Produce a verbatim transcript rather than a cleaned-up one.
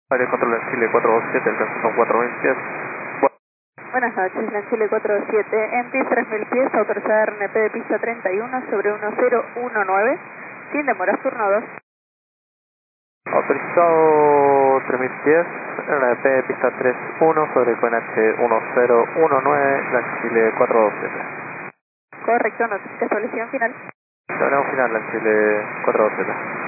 Área de control en Chile cuatro dos siete, el caso son cuatro mil pies. Buenas noches, en Chile cuatro dos siete, en pista tres mil pies, autorizada R N P de pista treinta y uno sobre uno cero uno nueve, sin demoras, turno dos. Autorizado tres mil pies, R N P pista tres uno sobre Q N H uno cero uno nueve, la Chile cuatro dos siete. Correcto, notifica solución final. Tenemos final, la Chile cuatro dos siete.